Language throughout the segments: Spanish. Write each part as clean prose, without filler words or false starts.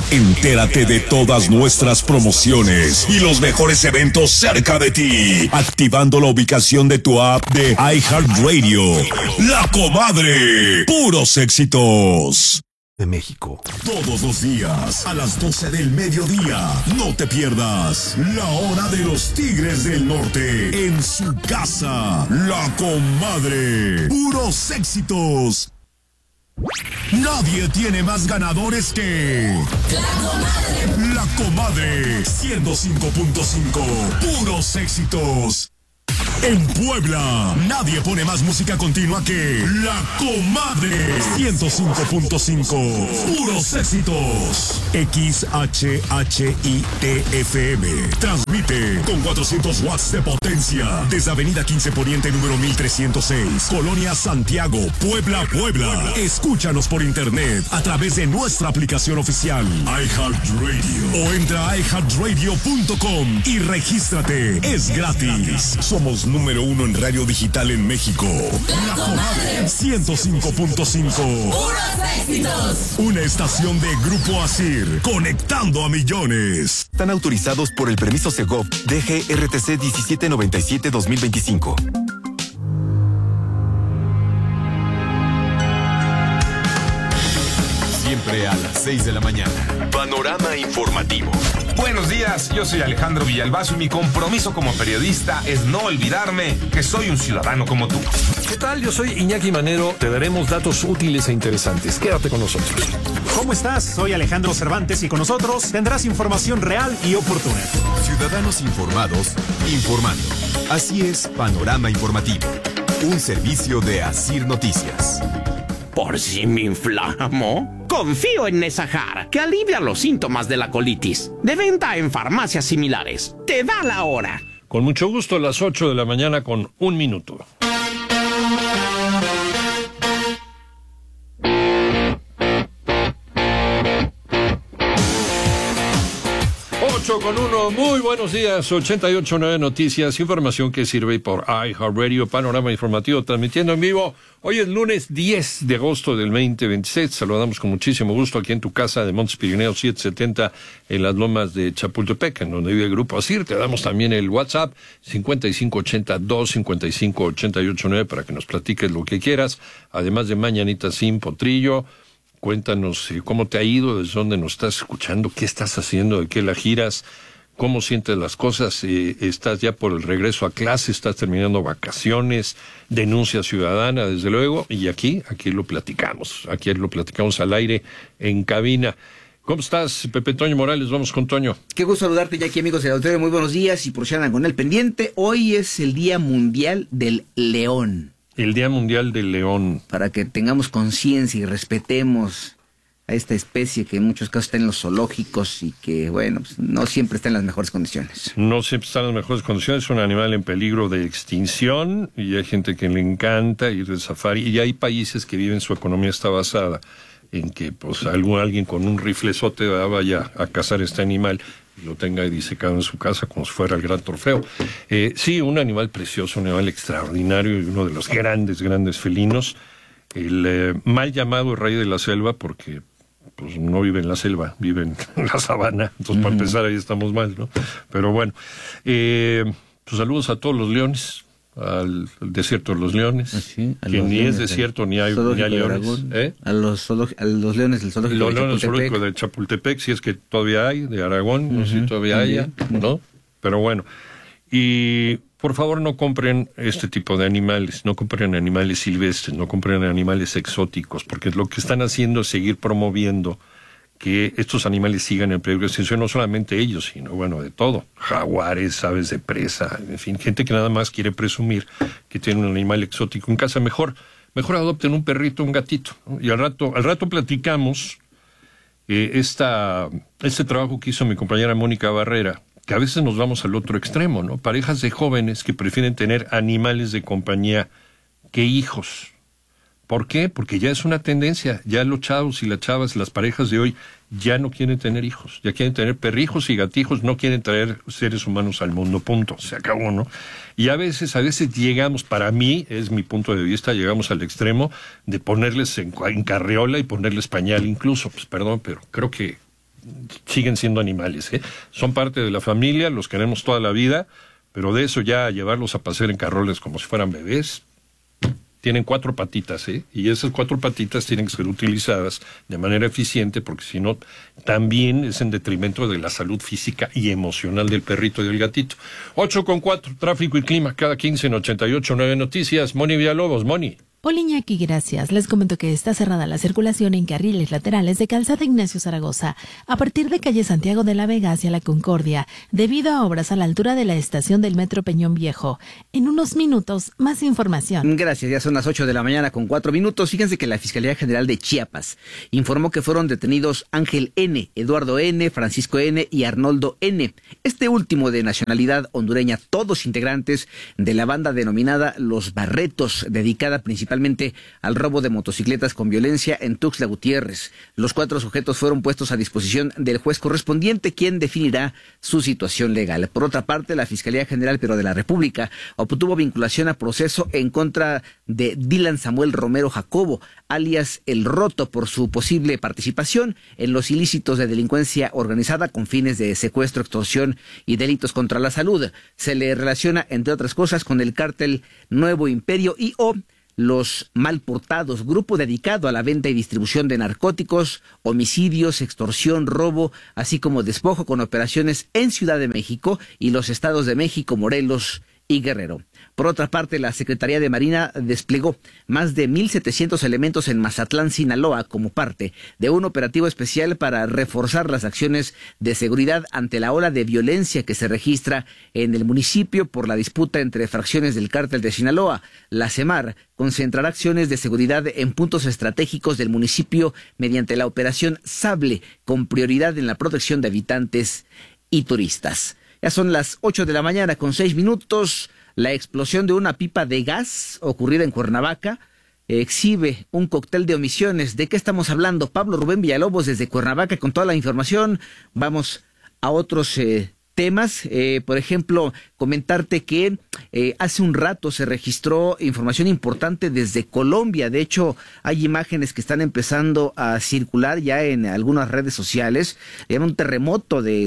Entérate de todas nuestras promociones y los mejores eventos cerca de ti, activando la ubicación de tu app de iHeartRadio. La Comadre, puros éxitos. De México. Todos los días, a las 12 del mediodía, no te pierdas la hora de los Tigres del Norte en su casa. La Comadre, puros éxitos. Nadie tiene más ganadores que La Comadre 105.5, puros éxitos. En Puebla, nadie pone más música continua que La Comadre 105.5, puros éxitos. XHHITFM transmite con 400 watts de potencia desde Avenida 15 Poniente número 1306, Colonia Santiago, Puebla, Puebla. Escúchanos por internet a través de nuestra aplicación oficial iHeartRadio o entra a iHeartRadio.com y regístrate. Es gratis. Somos número 1 en radio digital en México. La Comadre 105.5. ¡Puros éxitos! Una estación de Grupo Asir, conectando a millones. Están autorizados por el permiso Segov DGRTC 1797-2025. Siempre a las 6 de la mañana. Panorama informativo. Buenos días, yo soy Alejandro Villalbazo y mi compromiso como periodista es no olvidarme que soy un ciudadano como tú. ¿Qué tal? Yo soy Iñaki Manero. Te daremos datos útiles e interesantes. Quédate con nosotros. ¿Cómo estás? Soy Alejandro Cervantes y con nosotros tendrás información real y oportuna. Ciudadanos informados, informando. Así es Panorama Informativo. Un servicio de Asir Noticias. ¿Por si me inflamo? Confío en Nesajar, que alivia los síntomas de la colitis. De venta en farmacias similares. Te da la hora. Con mucho gusto, a las 8 de la mañana con 1 minuto. Con 1, muy buenos días, 88.9 Noticias, información que sirve por iHeartRadio, Panorama Informativo, transmitiendo en vivo. Hoy es lunes 10 de agosto del 2026, saludamos con muchísimo gusto aquí en tu casa de Montes Pirineos 770 en las lomas de Chapultepec, en donde vive el Grupo Asir. Te damos también el WhatsApp 5582-558889 para que nos platiques lo que quieras, además de Mañanita sin Potrillo. Cuéntanos cómo te ha ido, desde dónde nos estás escuchando, qué estás haciendo, de qué la giras, cómo sientes las cosas, estás ya por el regreso a clase, estás terminando vacaciones, denuncia ciudadana, desde luego, y aquí lo platicamos al aire en cabina. ¿Cómo estás, Pepe Toño Morales? Vamos con Toño. Qué gusto saludarte ya aquí, amigos del auditorio, muy buenos días, y por si andan con el pendiente, hoy es el Día Mundial del León. El Día Mundial del León. Para que tengamos conciencia y respetemos a esta especie que en muchos casos está en los zoológicos y que, bueno, pues no siempre está en las mejores condiciones. No siempre está en las mejores condiciones, es un animal en peligro de extinción y hay gente que le encanta ir de safari y hay países que viven, su economía está basada en que pues alguien con un riflezote vaya a cazar este animal y lo tenga disecado en su casa como si fuera el gran trofeo. Sí, un animal precioso, un animal extraordinario y uno de los grandes felinos. El mal llamado rey de la selva porque pues no vive en la selva, vive en la sabana. Entonces, para empezar, ahí estamos mal, ¿no? Pero bueno, pues saludos a todos los leones, al desierto de los leones, sí, que ni es desierto ni hay leones. A los leones del zoológico de Chapultepec. Los leones zoológicos de Chapultepec, si es que todavía hay, de Aragón, no sé si todavía haya, ¿no? Pero bueno, y por favor no compren este tipo de animales, no compren animales silvestres, no compren animales exóticos, porque lo que están haciendo es seguir promoviendo que estos animales sigan en peligro de extinción, no solamente ellos, sino, bueno, de todo. Jaguares, aves de presa, en fin, gente que nada más quiere presumir que tiene un animal exótico en casa. Mejor adopten un perrito, un gatito, ¿no? Y al rato platicamos este trabajo que hizo mi compañera Mónica Barrera, que a veces nos vamos al otro extremo, ¿no? Parejas de jóvenes que prefieren tener animales de compañía que hijos. ¿Por qué? Porque ya es una tendencia, ya los chavos y las chavas, las parejas de hoy, ya no quieren tener hijos, ya quieren tener perrijos y gatijos, no quieren traer seres humanos al mundo, punto, se acabó, ¿no? Y a veces llegamos, para mí, es mi punto de vista, llegamos al extremo de ponerles en carriola y ponerles pañal incluso, pues perdón, pero creo que siguen siendo animales, ¿eh? Son parte de la familia, los queremos toda la vida, pero de eso ya llevarlos a pasear en carroles como si fueran bebés, tienen 4 patitas, ¿eh? Y esas 4 patitas tienen que ser utilizadas de manera eficiente, porque si no, también es en detrimento de la salud física y emocional del perrito y del gatito. 8:04, tráfico y clima, cada 15 en 88.9 Noticias. Moni Villalobos, Moni. Hola Iñaki, gracias. Les comento que está cerrada la circulación en carriles laterales de Calzada Ignacio Zaragoza, a partir de calle Santiago de la Vega hacia la Concordia, debido a obras a la altura de la estación del Metro Peñón Viejo. En unos minutos, más información. Gracias, ya son las 8 de la mañana con 4 minutos. Fíjense que la Fiscalía General de Chiapas informó que fueron detenidos Ángel N., Eduardo N., Francisco N. y Arnoldo N., este último de nacionalidad hondureña, todos integrantes de la banda denominada Los Barretos, dedicada principalmente al robo de motocicletas con violencia en Tuxtla Gutiérrez. Los 4 sujetos fueron puestos a disposición del juez correspondiente, quien definirá su situación legal. Por otra parte, la Fiscalía General de la República obtuvo vinculación a proceso en contra de Dylan Samuel Romero Jacobo, alias El Roto, por su posible participación en los ilícitos de delincuencia organizada con fines de secuestro, extorsión y delitos contra la salud. Se le relaciona, entre otras cosas, con el cártel Nuevo Imperio y Los Malportados, grupo dedicado a la venta y distribución de narcóticos, homicidios, extorsión, robo, así como despojo, con operaciones en Ciudad de México y los estados de México, Morelos y Guerrero. Por otra parte, la Secretaría de Marina desplegó más de 1,700 elementos en Mazatlán, Sinaloa, como parte de un operativo especial para reforzar las acciones de seguridad ante la ola de violencia que se registra en el municipio por la disputa entre fracciones del cártel de Sinaloa. La CEMAR concentrará acciones de seguridad en puntos estratégicos del municipio mediante la operación Sable, con prioridad en la protección de habitantes y turistas. Ya son las 8 de la mañana con 6 minutos. La explosión de una pipa de gas ocurrida en Cuernavaca exhibe un cóctel de omisiones. ¿De qué estamos hablando? Pablo Rubén Villalobos desde Cuernavaca con toda la información. Vamos a otros temas. Por ejemplo, comentarte que hace un rato se registró información importante desde Colombia. De hecho, hay imágenes que están empezando a circular ya en algunas redes sociales. Un terremoto de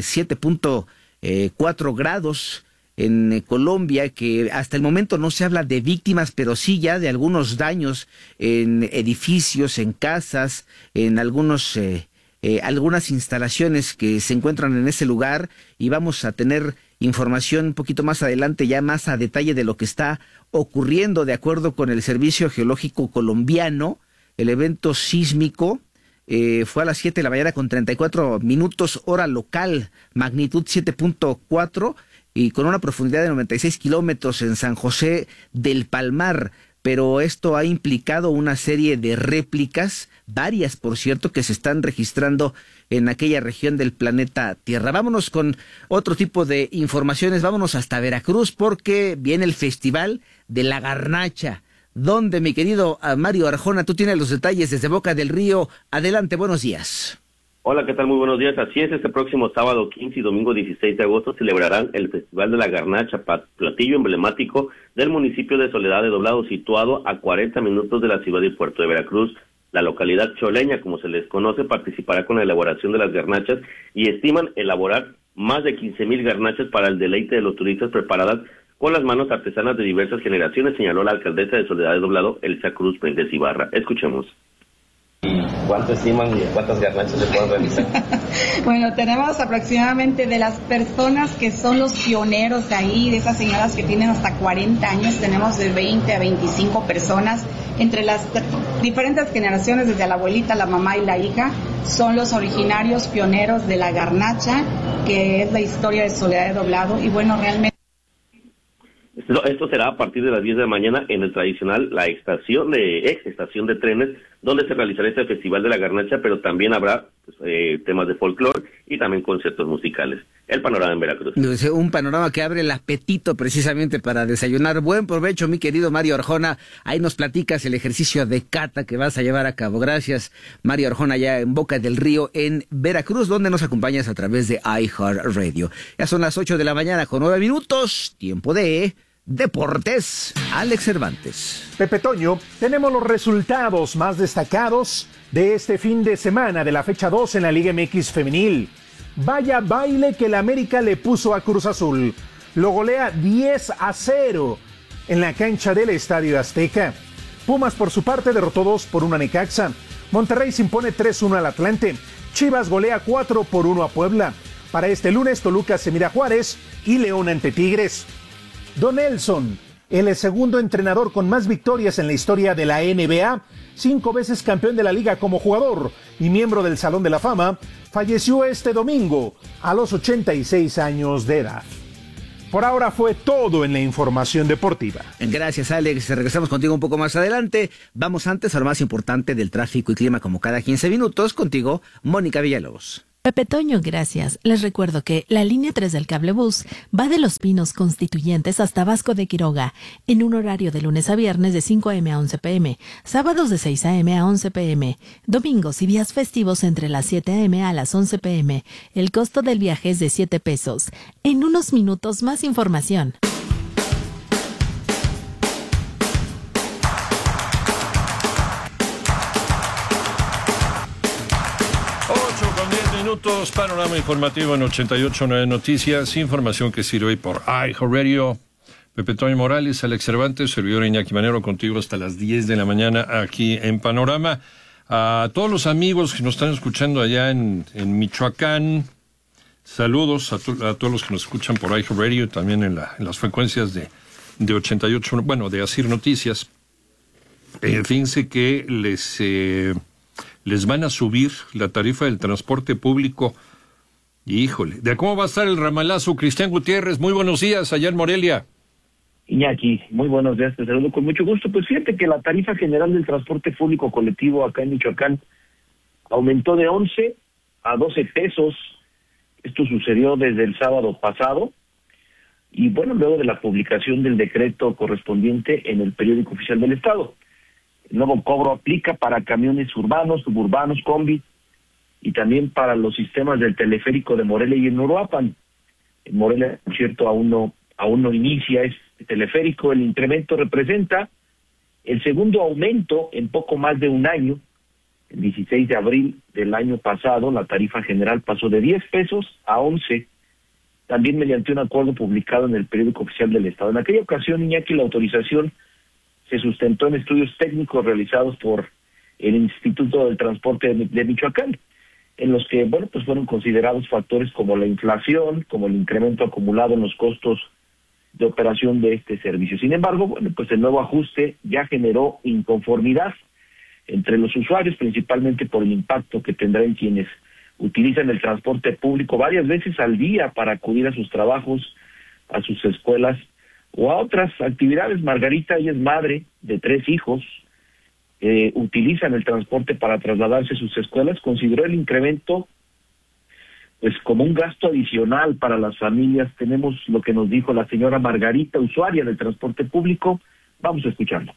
7.4 grados en Colombia, que hasta el momento no se habla de víctimas, pero sí ya de algunos daños en edificios, en casas, en algunas instalaciones que se encuentran en ese lugar, y vamos a tener información un poquito más adelante, ya más a detalle de lo que está ocurriendo. De acuerdo con el Servicio Geológico Colombiano, el evento sísmico fue a las 7 de la mañana con 34 minutos hora local, magnitud 7.4 y con una profundidad de 96 kilómetros en San José del Palmar. Pero esto ha implicado una serie de réplicas, varias por cierto, que se están registrando en aquella región del planeta Tierra. Vámonos con otro tipo de informaciones, vámonos hasta Veracruz, porque viene el Festival de la Garnacha, donde, mi querido Mario Arjona, tú tienes los detalles desde Boca del Río. Adelante, buenos días. Hola, ¿qué tal? Muy buenos días. Así es, este próximo sábado 15 y domingo 16 de agosto celebrarán el Festival de la Garnacha, platillo emblemático del municipio de Soledad de Doblado, situado a 40 minutos de la ciudad y puerto de Veracruz. La localidad choleña, como se les conoce, participará con la elaboración de las garnachas y estiman elaborar más de 15,000 garnachas para el deleite de los turistas, preparadas con las manos artesanas de diversas generaciones, señaló la alcaldesa de Soledad de Doblado, Elsa Cruz Méndez Ibarra. Escuchemos. ¿Cuánto estiman y cuántas garnachas se pueden realizar? Bueno, tenemos aproximadamente, de las personas que son los pioneros de ahí, de esas señoras que tienen hasta 40 años, tenemos de 20 a 25 personas, entre las diferentes generaciones, desde la abuelita, la mamá y la hija, son los originarios pioneros de la garnacha, que es la historia de Soledad de Doblado, y bueno, realmente... Esto será a partir de las 10 de la mañana en el tradicional, ex estación de trenes, donde se realizará este Festival de la Garnacha, pero también habrá temas de folclore y también conciertos musicales. El panorama en Veracruz. Un panorama que abre el apetito precisamente para desayunar. Buen provecho, mi querido Mario Arjona. Ahí nos platicas el ejercicio de cata que vas a llevar a cabo. Gracias, Mario Arjona, ya en Boca del Río, en Veracruz, donde nos acompañas a través de iHeartRadio. Ya son las 8 de la mañana con 9 minutos, tiempo de Deportes, Alex Cervantes. Pepe Toño, tenemos los resultados más destacados de este fin de semana de la fecha 2 en la Liga MX femenil. Vaya baile que el América le puso a Cruz Azul. Lo golea 10-0 en la cancha del Estadio Azteca. Pumas por su parte derrotó 2-1 a Necaxa. Monterrey se impone 3-1 al Atlante. Chivas golea 4-1 a Puebla. Para este lunes Toluca se mira a Juárez y León ante Tigres. Don Nelson, el segundo entrenador con más victorias en la historia de la NBA, 5 veces campeón de la liga como jugador y miembro del Salón de la Fama, falleció este domingo a los 86 años de edad. Por ahora fue todo en la información deportiva. Gracias, Alex. Regresamos contigo un poco más adelante. Vamos antes a lo más importante del tráfico y clima como cada 15 minutos. Contigo, Mónica Villalobos. Pepe Toño, gracias. Les recuerdo que la línea 3 del cablebús va de Los Pinos Constituyentes hasta Vasco de Quiroga, en un horario de lunes a viernes de 5 a.m. a 11 p.m., sábados de 6 a.m. a 11 p.m., domingos y días festivos entre las 7 a.m. a las 11 p.m. El costo del viaje es de 7 pesos. En unos minutos más información. 8:10, panorama informativo en 88.9 Noticias, información que sirve por iHeartRadio. Pepe Toño Morales, Alex Cervantes, servidor Iñaki Manero, contigo hasta las 10 de la mañana aquí en Panorama. A todos los amigos que nos están escuchando allá en Michoacán, saludos a todos los que nos escuchan por iHeartRadio, también en las frecuencias de 88, bueno, de Asir Noticias. Fíjense que les van a subir la tarifa del transporte público. Híjole, ¿de cómo va a estar el ramalazo? Cristian Gutiérrez, muy buenos días allá en Morelia. Iñaki, muy buenos días, te saludo con mucho gusto. Pues fíjate que la tarifa general del transporte público colectivo acá en Michoacán aumentó de 11 a 12 pesos. Esto sucedió desde el sábado pasado y bueno, luego de la publicación del decreto correspondiente en el periódico oficial del Estado. El nuevo cobro aplica para camiones urbanos, suburbanos, combi y también para los sistemas del teleférico de Morelia y en Uruapan. En Morelia, por cierto, aún no inicia este teleférico. El incremento representa el segundo aumento en poco más de un año. El 16 de abril del año pasado, la tarifa general pasó de 10 pesos a 11, también mediante un acuerdo publicado en el periódico oficial del Estado. En aquella ocasión, Iñaki, la autorización se sustentó en estudios técnicos realizados por el Instituto del Transporte de Michoacán, en los que, bueno, pues fueron considerados factores como la inflación, como el incremento acumulado en los costos de operación de este servicio. Sin embargo, bueno, pues el nuevo ajuste ya generó inconformidad entre los usuarios, principalmente por el impacto que tendrá en quienes utilizan el transporte público varias veces al día para acudir a sus trabajos, a sus escuelas o a otras actividades. Margarita, ella es madre de 3 hijos, utilizan el transporte para trasladarse a sus escuelas. Consideró el incremento pues como un gasto adicional para las familias. Tenemos lo que nos dijo la señora Margarita, usuaria del transporte público. Vamos a escucharlo.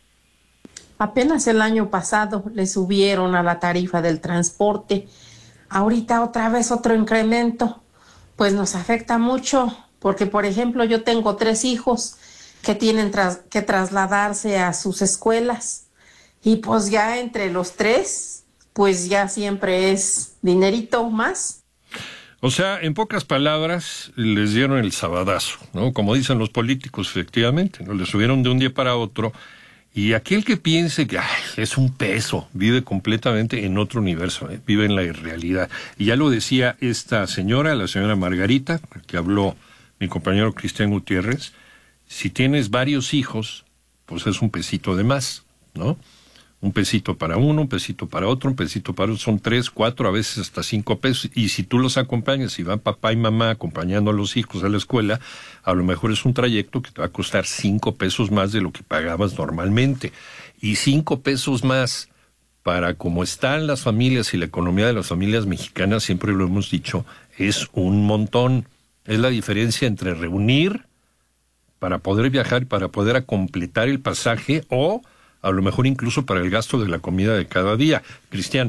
Apenas el año pasado le subieron a la tarifa del transporte. Ahorita otra vez otro incremento. Pues nos afecta mucho porque, por ejemplo, yo tengo 3 hijos que tienen que trasladarse a sus escuelas y pues ya entre los 3, pues ya siempre es dinerito más. O sea, en pocas palabras, les dieron el sabadazo, ¿no? Como dicen los políticos, efectivamente, ¿no? Les subieron de un día para otro. Y aquel que piense que es un peso, vive completamente en otro universo, vive en la irrealidad. Y ya lo decía esta señora, la señora Margarita, que habló mi compañero Cristian Gutiérrez, si tienes varios hijos, pues es un pesito de más, ¿no? Un pesito para uno, un pesito para otro, un pesito para otro, son 3, 4, a veces hasta 5 pesos. Y si tú los acompañas, si van papá y mamá acompañando a los hijos a la escuela, a lo mejor es un trayecto que te va a costar 5 pesos más de lo que pagabas normalmente. Y 5 pesos más para cómo están las familias y la economía de las familias mexicanas, siempre lo hemos dicho, es un montón. Es la diferencia entre reunir para poder viajar, para poder completar el pasaje o a lo mejor incluso para el gasto de la comida de cada día. Cristian.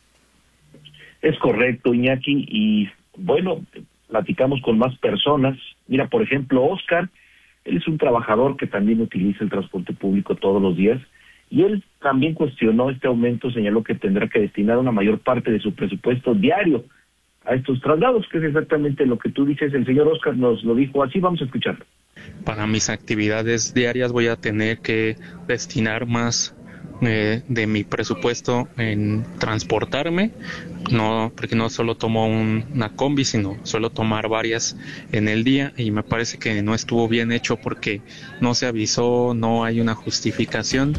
Es correcto, Iñaki, y bueno, platicamos con más personas. Mira, por ejemplo, Oscar Él es un trabajador que también utiliza el transporte público todos los días y él también cuestionó este aumento, señaló que tendrá que destinar una mayor parte de su presupuesto diario a estos traslados, que es exactamente lo que tú dices. El señor Oscar nos lo dijo así, vamos a escucharlo. Para mis actividades diarias voy a tener que destinar más de mi presupuesto en transportarme, porque no solo tomo una combi, sino suelo tomar varias en el día, y me parece que no estuvo bien hecho porque no se avisó, no hay una justificación.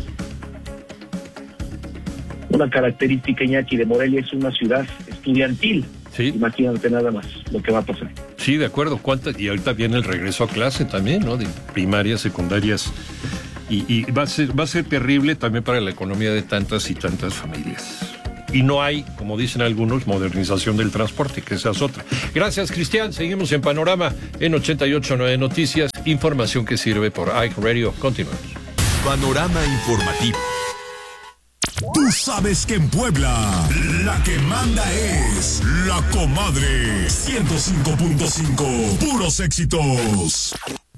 Una característica, Iñaki, de Morelia es una ciudad estudiantil. Sí. Imagínate nada más lo que va a pasar. Sí, de acuerdo. Y ahorita viene el regreso a clase también, ¿no? De primarias, secundarias. Y va a ser terrible también para la economía de tantas y tantas familias. Y no hay, como dicen algunos, modernización del transporte, que esa es otra. Gracias, Cristian. Seguimos en Panorama en 88.9 Noticias. Información que sirve por iHeartRadio. Continuamos. Panorama informativo. Tú sabes que en Puebla la que manda es La Comadre 105.5. Puros éxitos.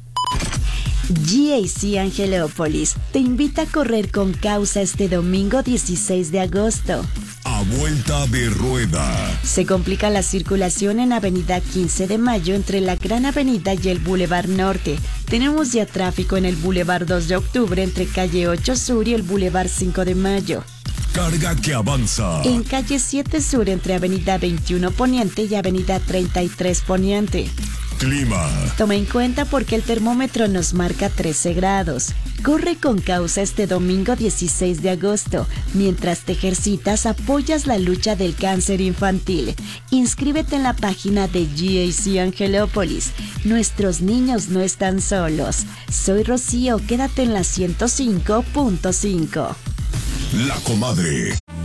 GAC Angelópolis te invita a correr con causa este domingo 16 de agosto. A vuelta de rueda. Se complica la circulación en Avenida 15 de Mayo entre la Gran Avenida y el Boulevard Norte. Tenemos ya tráfico en el Boulevard 2 de Octubre entre Calle 8 Sur y el Boulevard 5 de Mayo. Carga que avanza. En Calle 7 Sur entre Avenida 21 Poniente y Avenida 33 Poniente. Clima. Toma en cuenta porque el termómetro nos marca 13 grados. Corre con causa este domingo 16 de agosto. Mientras te ejercitas, apoyas la lucha del cáncer infantil. Inscríbete en la página de GAC Angelópolis. Nuestros niños no están solos. Soy Rocío, quédate en la 105.5. La Comadre.